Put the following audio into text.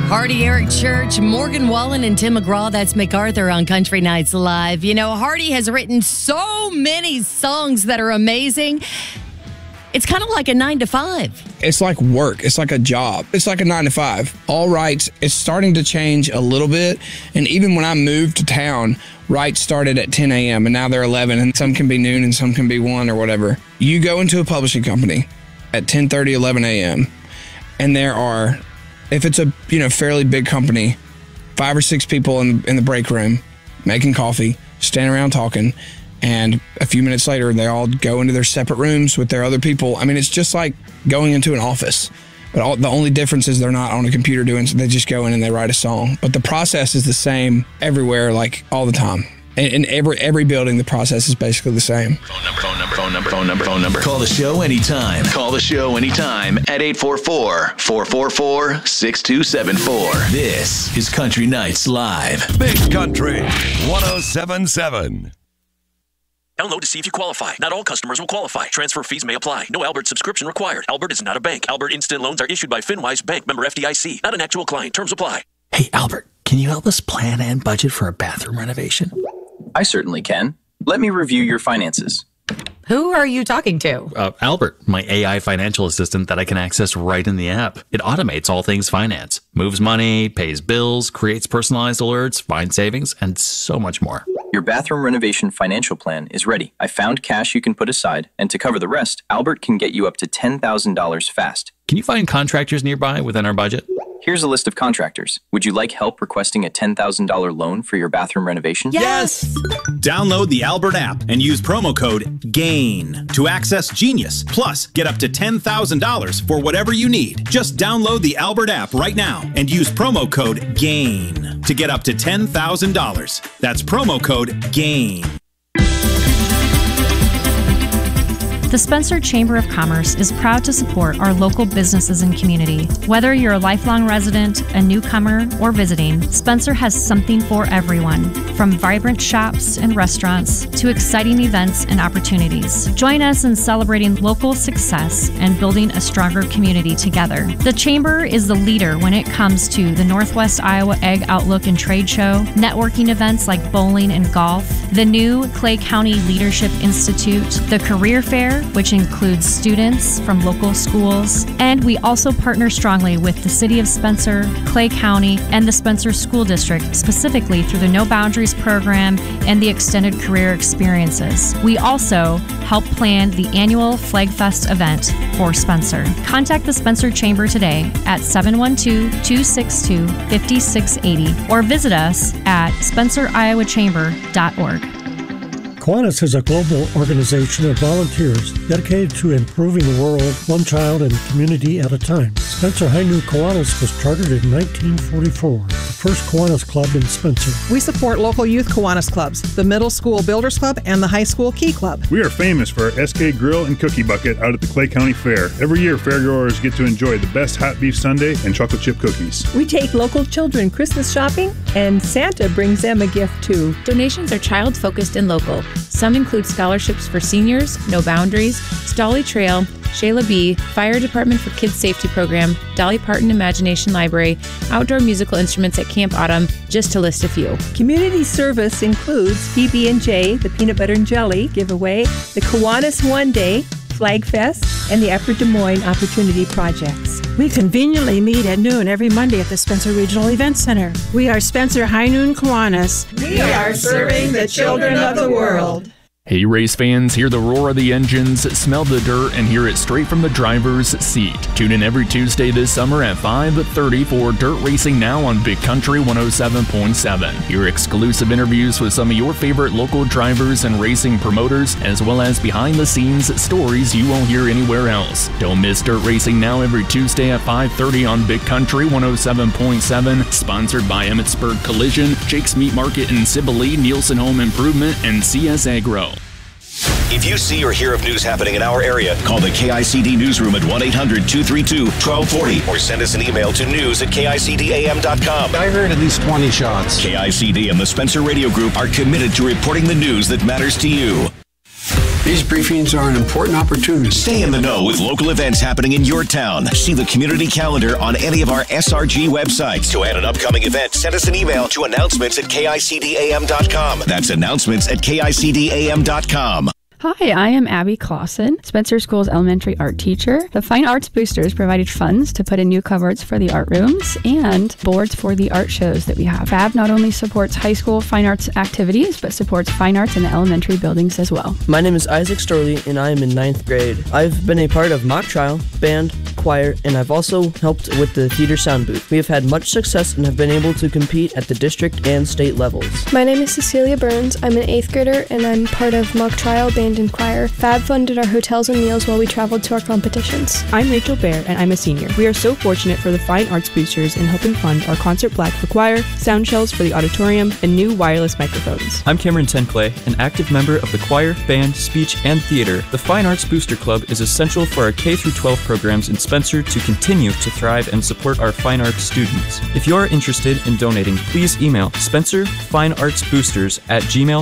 Hardy, Eric Church, Morgan Wallen, and Tim McGraw. That's MacArthur on Country Nights Live. You know, Hardy has written so many songs that are amazing. It's kind of like a 9 to 5. It's like work. It's like a job. It's like a 9 to 5. All rights, it's starting to change a little bit. And even when I moved to town, rights started at 10 a.m. and now they're 11, and some can be noon and some can be 1 or whatever. You go into a publishing company at 10:30, 11 a.m. and there are, if it's a fairly big company, 5 or 6 people in the break room making coffee, standing around talking, and a few minutes later they all go into their separate rooms with their other people. I mean, it's just like going into an office, but the only difference is they're not on a computer doing so. They just go in and they write a song, but the process is the same everywhere, like all the time. In every building, the process is basically the same. Phone number. Call the show anytime. Call the show anytime at 844-444-6274. This is Country Nights Live. Big Country 107.7. Download to see if you qualify. Not all customers will qualify. Transfer fees may apply. No Albert subscription required. Albert is not a bank. Albert Instant Loans are issued by FinWise Bank, member FDIC. Not an actual client. Terms apply. Hey, Albert, can you help us plan and budget for a bathroom renovation? I certainly can. Let me review your finances. Who are you talking to? Albert, my AI financial assistant that I can access right in the app. It automates all things finance, moves money, pays bills, creates personalized alerts, finds savings, and so much more. Your bathroom renovation financial plan is ready. I found cash you can put aside, and to cover the rest, Albert can get you up to $10,000 fast. Can you find contractors nearby within our budget? Here's a list of contractors. Would you like help requesting a $10,000 loan for your bathroom renovation? Yes! Download the Albert app and use promo code GAIN to access Genius. Plus, get up to $10,000 for whatever you need. Just download the Albert app right now and use promo code GAIN to get up to $10,000. That's promo code GAIN. The Spencer Chamber of Commerce is proud to support our local businesses and community. Whether you're a lifelong resident, a newcomer, or visiting, Spencer has something for everyone, from vibrant shops and restaurants to exciting events and opportunities. Join us in celebrating local success and building a stronger community together. The Chamber is the leader when it comes to the Northwest Iowa Ag Outlook and Trade Show, networking events like bowling and golf, the new Clay County Leadership Institute, the Career Fair, which includes students from local schools. And we also partner strongly with the City of Spencer, Clay County, and the Spencer School District, specifically through the No Boundaries program and the Extended Career Experiences. We also help plan the annual Flag Fest event for Spencer. Contact the Spencer Chamber today at 712-262-5680 or visit us at SpencerIowaChamber.org. Kiwanis is a global organization of volunteers dedicated to improving the world one child and community at a time. Spencer High Noon Kiwanis was chartered in 1944, the first Kiwanis club in Spencer. We support local youth Kiwanis clubs, the Middle School Builders Club and the High School Key Club. We are famous for our SK Grill and Cookie Bucket out at the Clay County Fair. Every year, fairgoers get to enjoy the best hot beef sundae and chocolate chip cookies. We take local children Christmas shopping, and Santa brings them a gift too. Donations are child-focused and local. Some include scholarships for seniors, No Boundaries, Stolly Trail, Shayla B., Fire Department for Kids Safety Program, Dolly Parton Imagination Library, outdoor musical instruments at Camp Autumn, just to list a few. Community service includes PB&J, the Peanut Butter and Jelly giveaway, the Kiwanis One Day, Flag Fest, and the Upper Des Moines Opportunity Projects. We conveniently meet at noon every Monday at the Spencer Regional Event Center. We are Spencer High Noon Kiwanis. We are serving the children of the world. Hey race fans, hear the roar of the engines, smell the dirt, and hear it straight from the driver's seat. Tune in every Tuesday this summer at 5:30 for Dirt Racing Now on Big Country 107.7. Hear exclusive interviews with some of your favorite local drivers and racing promoters, as well as behind-the-scenes stories you won't hear anywhere else. Don't miss Dirt Racing Now every Tuesday at 5:30 on Big Country 107.7, sponsored by Emmitsburg Collision, Jake's Meat Market in Sibilee, Nielsen Home Improvement, and CS Agro. If you see or hear of news happening in our area, call the KICD newsroom at 1-800-232-1240 or send us an email to news@KICDAM.com. I heard at least 20 shots. KICD and the Spencer Radio Group are committed to reporting the news that matters to you. These briefings are an important opportunity. Stay in the know with local events happening in your town. See the community calendar on any of our SRG websites. To add an upcoming event, send us an email to announcements@KICDAM.com. That's announcements@KICDAM.com. Hi, I am Abby Clausen, Spencer School's elementary art teacher. The Fine Arts Boosters provided funds to put in new cupboards for the art rooms and boards for the art shows that we have. FAB not only supports high school fine arts activities, but supports fine arts in the elementary buildings as well. My name is Isaac Storley, and I am in 9th grade. I've been a part of mock trial, band, choir, and I've also helped with the theater sound booth. We have had much success and have been able to compete at the district and state levels. My name is Cecilia Burns. I'm an 8th grader, and I'm part of mock trial, band, and choir. FAB funded our hotels and meals while we traveled to our competitions. I'm Rachel Baer, and I'm a senior. We are so fortunate for the Fine Arts Boosters in helping fund our concert black for choir, sound shells for the auditorium, and new wireless microphones. I'm Cameron Tenclay, an active member of the choir, band, speech, and theater. The Fine Arts Booster Club is essential for our K-12 programs in Spencer to continue to thrive and support our fine arts students. If you are interested in donating, please email SpencerFineArtsBoosters@gmail.com